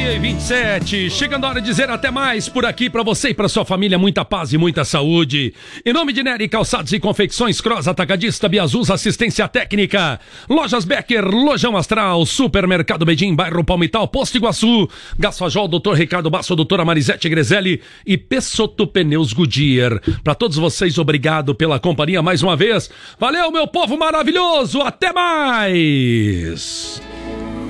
meia-27, chegando a hora de dizer até mais por aqui pra você e pra sua família, muita paz e muita saúde. Em nome de Nery Calçados e Confecções, Cross Atacadista, Biazus, Assistência Técnica, Lojas Becker, Lojão Astral, Supermercado Bedim, Bairro Palmital, Posto Iguaçu, Gasfajol, Dr. Ricardo Basso, Doutora Marisete Grezelli e Pessotto Pneus Goodyear. Pra todos vocês, obrigado pela companhia mais uma vez. Valeu, meu povo maravilhoso, até mais!